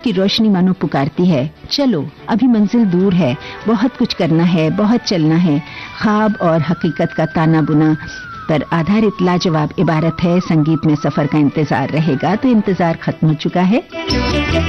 की रोशनी मानो पुकारती है, चलो अभी मंजिल दूर है, बहुत कुछ करना है, बहुत चलना है। ख्वाब और हकीकत का ताना बुना पर आधारित लाजवाब इबारत है, संगीत में सफर का इंतजार रहेगा। तो इंतजार खत्म हो चुका है।